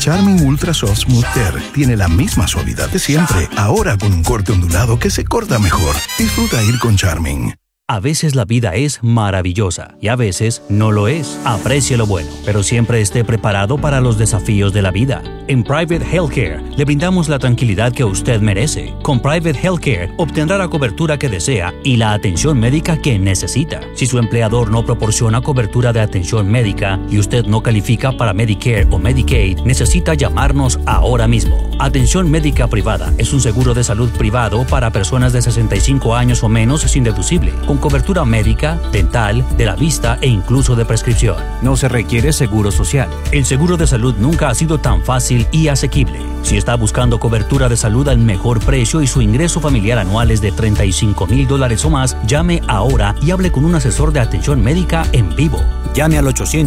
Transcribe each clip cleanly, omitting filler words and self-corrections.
Charming Ultra Soft Smooth Tear tiene la misma suavidad de siempre, ahora con un corte ondulado que se corta mejor. Disfruta ir con Charming. A veces la vida es maravillosa y a veces no lo es. Aprecie lo bueno, pero siempre esté preparado para los desafíos de la vida. En Private Healthcare le brindamos la tranquilidad que usted merece. Con Private Healthcare obtendrá la cobertura que desea y la atención médica que necesita. Si su empleador no proporciona cobertura de atención médica y usted no califica para Medicare o Medicaid, necesita llamarnos ahora mismo. Atención médica privada es un seguro de salud privado para personas de 65 años o menos sin deducible, con cobertura médica, dental, de la vista e incluso de prescripción. No se requiere seguro social. El seguro de salud nunca ha sido tan fácil y asequible. Si está buscando cobertura de salud al mejor precio y su ingreso familiar anual es de $35,000 o más, llame ahora y hable con un asesor de atención médica en vivo. Llame al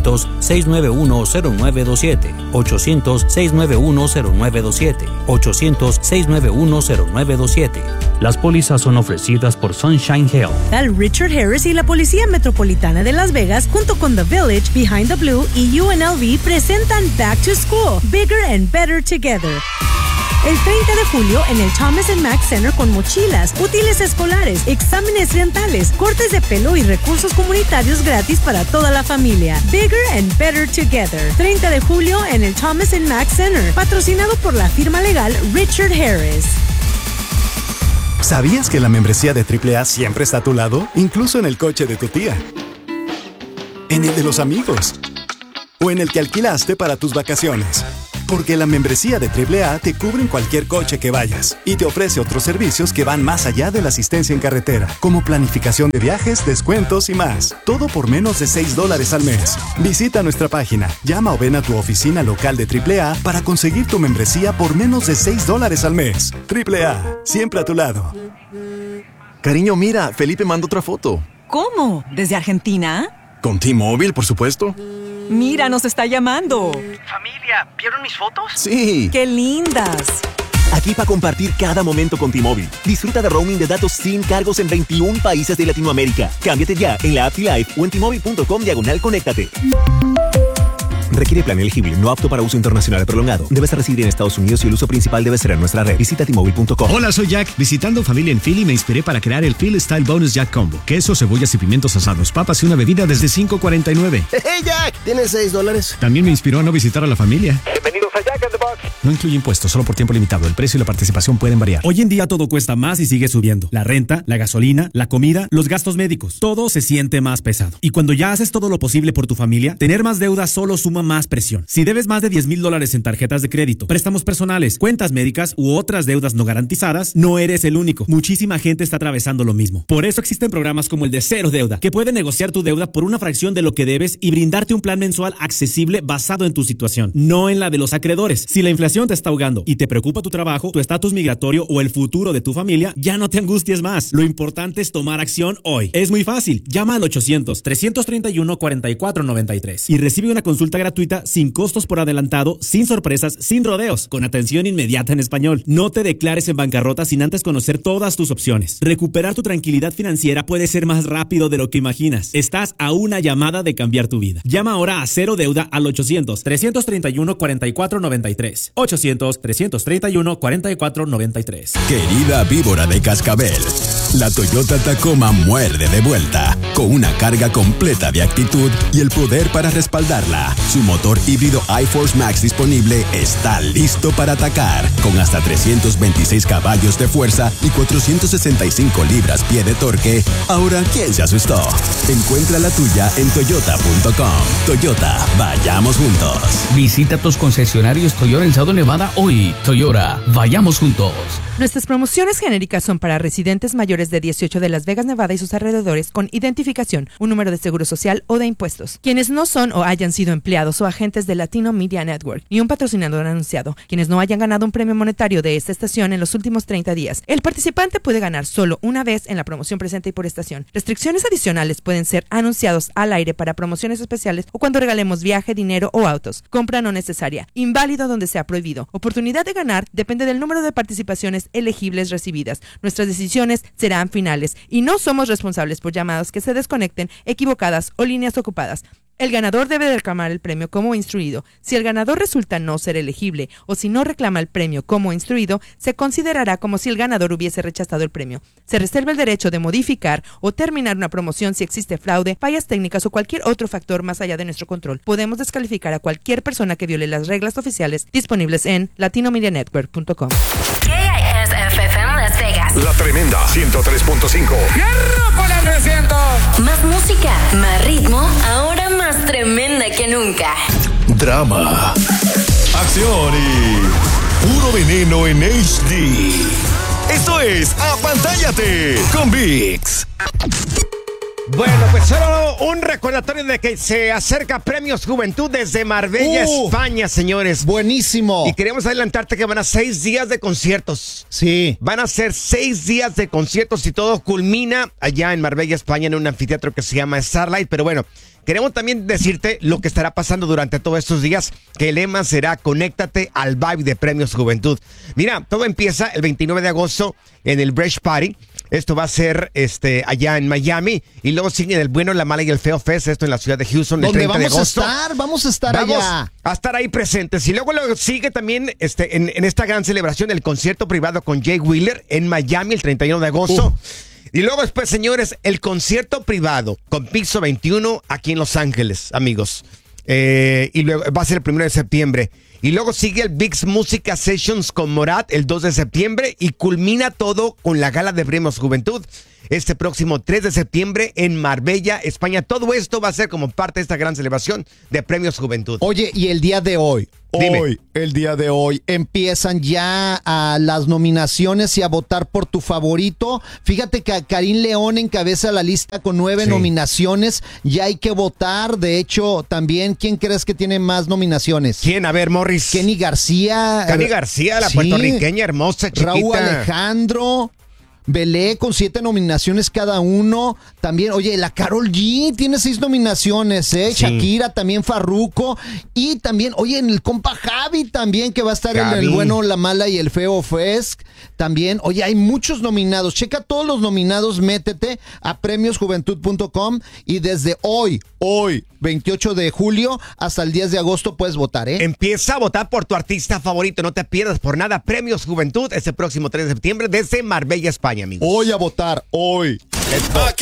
800-691-0927. 800-691-0927. 800-691-0927. Las pólizas son ofrecidas por Sunshine Health. Tal Richard Harris y la Policía Metropolitana de Las Vegas, junto con The Village, Behind the Blue y UNLV, presentan Back to School, Bigger and Better Together. El 30 de julio en el Thomas & Mack Center con mochilas, útiles escolares, exámenes dentales, cortes de pelo y recursos comunitarios gratis para toda la familia. Bigger and Better Together. 30 de julio en el Thomas & Mack Center, patrocinado por la firma legal Richard Harris. ¿Sabías que la membresía de AAA siempre está a tu lado? Incluso en el coche de tu tía, en el de los amigos o en el que alquilaste para tus vacaciones. Porque la membresía de AAA te cubre en cualquier coche que vayas y te ofrece otros servicios que van más allá de la asistencia en carretera, como planificación de viajes, descuentos y más. Todo por menos de $6 al mes. Visita nuestra página, llama o ven a tu oficina local de AAA para conseguir tu membresía por menos de $6 al mes. AAA, siempre a tu lado. Cariño, mira, Felipe mandó otra foto. ¿Cómo? ¿Desde Argentina? Con T-Mobile, por supuesto. Mira, nos está llamando. Familia, ¿vieron mis fotos? Sí. ¡Qué lindas! Aquí para compartir cada momento con T-Mobile. Disfruta de roaming de datos sin cargos en 21 países de Latinoamérica. Cámbiate ya en la app T-Life o en T-Mobile.com/conéctate. Requiere plan elegible, no apto para uso internacional prolongado. Debes residir en Estados Unidos y el uso principal debe ser en nuestra red. Visita T-Mobile.com. Hola, soy Jack. Visitando familia en Philly me inspiré para crear el Philly Style Bonus Jack Combo. Queso, cebollas y pimientos asados, papas y una bebida desde $5.49. ¡Hey, Jack! ¿Tienes $6? También me inspiró a no visitar a la familia. Bienvenidos a Jack in the Box. No incluye impuestos, solo por tiempo limitado. El precio y la participación pueden variar. Hoy en día todo cuesta más y sigue subiendo. La renta, la gasolina, la comida, los gastos médicos. Todo se siente más pesado. Y cuando ya haces todo lo posible por tu familia, tener más deuda solo suma más presión. Si debes más de $10,000 en tarjetas de crédito, préstamos personales, cuentas médicas u otras deudas no garantizadas, no eres el único. Muchísima gente está atravesando lo mismo. Por eso existen programas como el de Cero Deuda, que puede negociar tu deuda por una fracción de lo que debes y brindarte un plan mensual accesible basado en tu situación, no en la de los acreedores. Si la inflación te está ahogando y te preocupa tu trabajo, tu estatus migratorio o el futuro de tu familia, ya no te angusties más. Lo importante es tomar acción hoy. Es muy fácil. Llama al 800-331-4493 y recibe una consulta gratuita sin costos por adelantado, sin sorpresas, sin rodeos, con atención inmediata en español. No te declares en bancarrota sin antes conocer todas tus opciones. Recuperar tu tranquilidad financiera puede ser más rápido de lo que imaginas. Estás a una llamada de cambiar tu vida. Llama ahora a Cero Deuda al 800-331-4493. 800-331-4493. Querida víbora de cascabel, la Toyota Tacoma muerde de vuelta, con una carga completa de actitud y el poder para respaldarla. Su motor híbrido iForce Max disponible está listo para atacar, con hasta 326 caballos de fuerza y 465 libras-pie de torque. Ahora, ¿quién se asustó? Encuentra la tuya en toyota.com. Toyota, vayamos juntos. Visita tus concesionarios Toyota en Southern Nevada hoy. Toyota, vayamos juntos. Nuestras promociones genéricas son para residentes mayores de 18 de Las Vegas, Nevada y sus alrededores con identificación, un número de seguro social o de impuestos. Quienes no son o hayan sido empleados o agentes de Latino Media Network y un patrocinador anunciado. Quienes no hayan ganado un premio monetario de esta estación en los últimos 30 días. El participante puede ganar solo una vez en la promoción presente y por estación. Restricciones adicionales pueden ser anunciados al aire para promociones especiales o cuando regalemos viaje, dinero o autos. Compra no necesaria. Inválido donde sea prohibido. Oportunidad de ganar depende del número de participaciones elegibles recibidas. Nuestras decisiones serán finales y no somos responsables por llamadas que se desconecten, equivocadas o líneas ocupadas. El ganador debe reclamar el premio como instruido. Si el ganador resulta no ser elegible o si no reclama el premio como instruido, se considerará como si el ganador hubiese rechazado el premio. Se reserva el derecho de modificar o terminar una promoción si existe fraude, fallas técnicas o cualquier otro factor más allá de nuestro control. Podemos descalificar a cualquier persona que viole las reglas oficiales disponibles en latinomedianetwork.com. KISFM Las Vegas. La Tremenda 103.5. ¡Hierro con el 300! Más música, más ritmo, ahora más tremenda que nunca. Drama, acción y puro veneno en HD. Esto es Apantállate con VIX. Bueno, pues solo un recordatorio de que se acerca Premios Juventud desde Marbella, España, señores. Buenísimo. Y queremos adelantarte que van a 6 días de conciertos. Sí. Van a ser 6 días de conciertos y todo culmina allá en Marbella, España, en un anfiteatro que se llama Starlight. Pero bueno, queremos también decirte lo que estará pasando durante todos estos días, que el lema será Conéctate al vibe de Premios Juventud. Mira, todo empieza el 29 de agosto en el Bresh Party. Esto va a ser allá en Miami. Y luego sigue el Bueno, la Mala y el Feo Fest. Esto en la ciudad de Houston el 30 de agosto. Vamos a estar allá. Vamos a estar ahí presentes. Y luego sigue también en esta gran celebración el concierto privado con Jay Wheeler en Miami el 31 de agosto. Y luego después, señores, el concierto privado con Piso 21 aquí en Los Ángeles, amigos. Y luego va a ser el 1 de septiembre. Y luego sigue el VIX Música Sessions con Morat el 2 de septiembre y culmina todo con la Gala de Premios Juventud este próximo 3 de septiembre en Marbella, España. Todo esto va a ser como parte de esta gran celebración de Premios Juventud. Oye, y el día de hoy, el día de hoy, empiezan ya a las nominaciones y a votar por tu favorito. Fíjate que Karim León encabeza la lista con 9 nominaciones. Ya hay que votar. De hecho, también, ¿quién crees que tiene más nominaciones? ¿Quién? A ver, Morris. Kenny García. La puertorriqueña hermosa, chiquita. Raúl Alejandro. Belé con 7 nominaciones cada uno. También, oye, la Karol G tiene 6 nominaciones, ¿eh? Sí. Shakira, también Farruko. Y también, oye, en el compa Javi también, que va a estar en el Bueno, la Mala y el Feo Fest. También, oye, hay muchos nominados. Checa todos los nominados, métete a premiosjuventud.com y desde hoy, 28 de julio, hasta el 10 de agosto puedes votar, ¿eh? Empieza a votar por tu artista favorito. No te pierdas por nada. Premios Juventud este próximo 3 de septiembre desde Marbella, España, amigos. Hoy a votar, hoy.